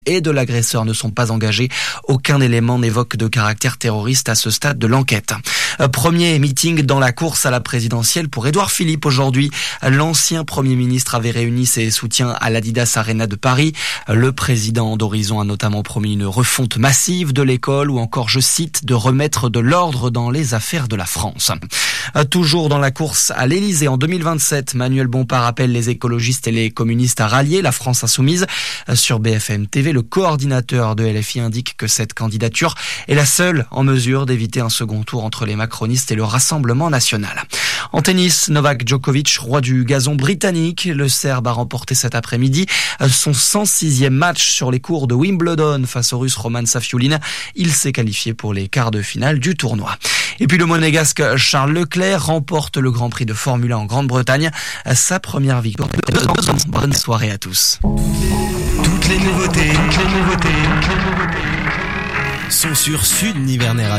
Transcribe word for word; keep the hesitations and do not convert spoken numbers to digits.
et de l'agresseur ne sont pas engagés. Aucun élément n'évoque de caractère terroriste à ce stade de l'enquête. Premier meeting dans la course à la présidentielle pour Édouard Philippe aujourd'hui. L'ancien Premier ministre avait réuni ses soutiens à l'Adidas Arena de Paris. Le président d'Horizon a notamment promis une refonte massive de l'école ou encore, je cite, de remettre de l'ordre dans les affaires de la France. Toujours dans la course à l'Élysée en deux mille vingt-sept, Manuel Bompard appelle les écologistes et les communistes à rallier la France insoumise. Sur B F M T V, le coordinateur de L F I indique que cette candidature est la seule en mesure d'éviter un second tour entre les macronistes et le Rassemblement national. En tennis, Novak Djokovic, roi du gazon britannique, le Serbe a remporté cet après-midi son cent sixième match sur les cours de Wimbledon face au Russe Roman Safiullin. Il s'est qualifié pour les quarts de finale du tournoi. Et puis le monégasque Charles Leclerc remporte le Grand Prix de Formule un en Grande-Bretagne, sa première victoire. Bonne soirée à tous. Toutes les nouveautés, toutes les nouveautés, toutes les nouveautés sont sur Sud Nivernais Radio.